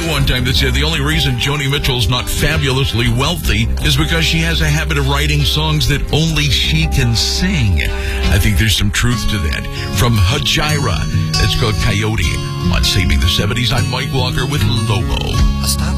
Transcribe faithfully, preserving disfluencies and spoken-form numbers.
knew one time that said the only reason Joni Mitchell's not fabulously wealthy is because she has a habit of writing songs that only she can sing. I think there's some truth to that. From Hajira, it's called Coyote. On Saving the seventies, I'm Mike Walker with Lobo.